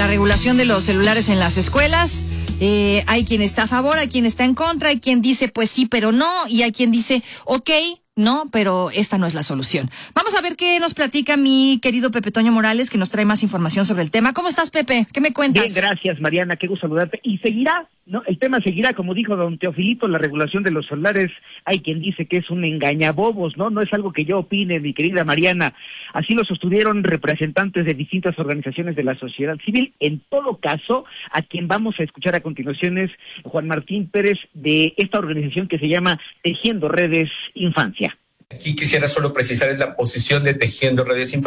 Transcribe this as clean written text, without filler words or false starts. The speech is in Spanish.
la regulación de los celulares en las escuelas. Hay quien está a favor, hay quien está en contra, hay quien dice pues sí, pero no, y hay quien dice ok, no, pero esta no es la solución. Vamos a ver qué nos platica mi querido Pepe Toño Morales, que nos trae más información sobre el tema. ¿Cómo estás, Pepe? ¿Qué me cuentas? Bien, gracias, Mariana, qué gusto saludarte. Y seguirá, ¿no? El tema seguirá, como dijo don Teofilito, la regulación de los celulares. Hay quien dice que es un engañabobos, ¿no? No es algo que yo opine, mi querida Mariana. Así lo sostuvieron representantes de distintas organizaciones de la sociedad civil. En todo caso, a quien vamos a escuchar a continuación es Juan Martín Pérez, de esta organización que se llama Tejiendo Redes Infancia. Aquí quisiera solo precisar la posición de Tejiendo Redes Infancia.